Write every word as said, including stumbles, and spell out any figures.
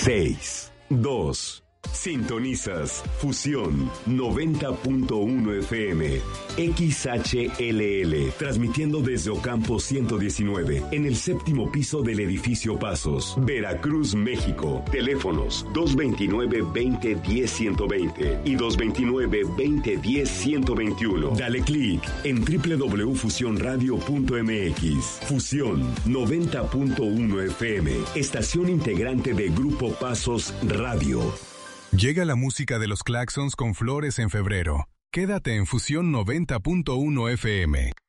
seis, dos. Sintonizas Fusión noventa punto uno F M, X H L L, transmitiendo desde Ocampo ciento diecinueve, en el séptimo piso del edificio Pasos, Veracruz, México. Teléfonos dos veintinueve, veinte, diez, ciento veinte y dos veintinueve, veinte, diez, ciento veintiuno. Dale clic en doble u doble u doble u punto fusión radio punto m x. Fusión noventa punto uno F M, estación integrante de Grupo Pasos Radio. Llega la música de los Claxons con Flores en febrero. Quédate en Fusión noventa punto uno F M.